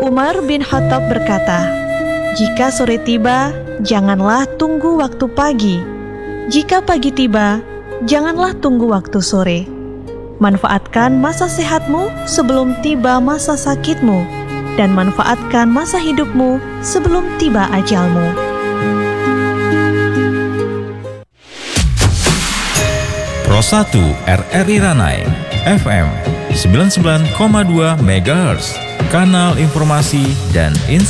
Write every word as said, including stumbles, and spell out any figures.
Umar bin Khattab berkata, "Jika sore tiba, janganlah tunggu waktu pagi. Jika pagi tiba, janganlah tunggu waktu sore. Manfaatkan masa sehatmu sebelum tiba masa sakitmu, dan manfaatkan masa hidupmu sebelum tiba ajalmu." Pro satu R R I Ranai F M sembilan puluh sembilan koma dua megahertz, kanal informasi dan inspirasi.